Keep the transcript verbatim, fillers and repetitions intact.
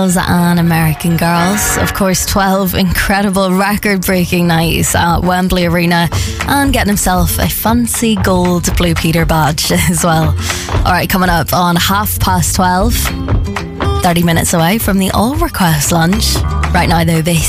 and American Girls. Of course, twelve incredible record-breaking nights at Wembley Arena, and getting himself a fancy gold Blue Peter badge as well. Alright, coming up on half past twelve, thirty minutes away from the All Request Lunch. Right now though, this